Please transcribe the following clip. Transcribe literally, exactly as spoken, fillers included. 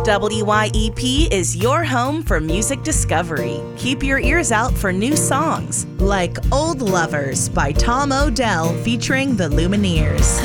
W Y E P is your home for music discovery. Keep your ears out for new songs like Old Lovers by Tom Odell featuring the Lumineers.